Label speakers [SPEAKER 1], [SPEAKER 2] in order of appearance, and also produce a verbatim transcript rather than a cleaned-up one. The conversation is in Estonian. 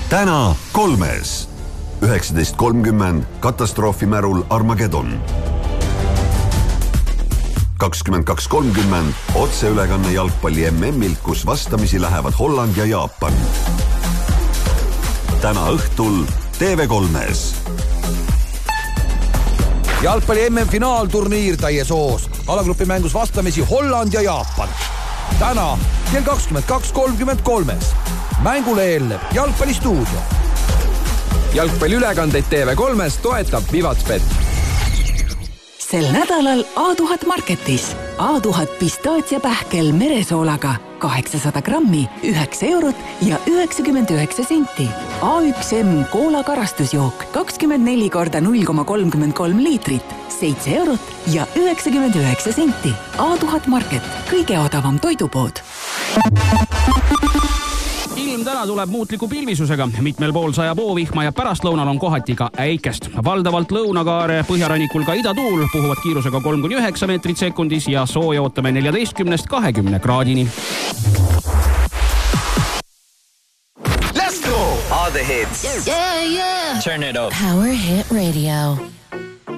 [SPEAKER 1] täna kolmes. üheksateist kolmkümmend katastroofimärul Armageddon. kakskümmend kaks kolmkümmend otseülekanne jalgpalli M M-ilt, kus vastamisi lähevad Holland ja Jaapan. Täna õhtul T V kolmes.
[SPEAKER 2] Jalgpalli M M-finaalturniir täies hoos. Alagrupi mängus vastamisi Holland ja Jaapan. Täna kell kakskümmend kaks kolmkümmend kolmes. Mängule eelneb jalgpallistuudio.
[SPEAKER 3] Jalgpalliülekandeid T V kolmes toetab Vivatspet.
[SPEAKER 4] Sel nädalal A tuhat Marketis. A tuhat pistaatsiapähkel meresoolaga kaheksasada grammi, üheksa eurot ja üheksakümmend üheksa senti. A üks M koola karastusjook kakskümmend neli korda null koma kolmkümmend kolm liitrit, seitse eurot ja üheksakümmend üheksa senti. A tuhat Market, kõige odavam toidupood.
[SPEAKER 5] Ilm täna tuleb muutliku pilvisusega. Mitmel pool sajab oovihma ja pärastlõunal on kohati ka äikest. Valdavalt lõunakaare põhjarannikul ka idatuul puhuvad kiirusega kolm kuni üheksa meetrit sekundis ja sooja ootame neljateistkümnest kahekümne kraadini.
[SPEAKER 6] Let's go! All the hits.
[SPEAKER 7] Yeah, yeah.
[SPEAKER 6] Turn it up.
[SPEAKER 7] Power Hit Radio.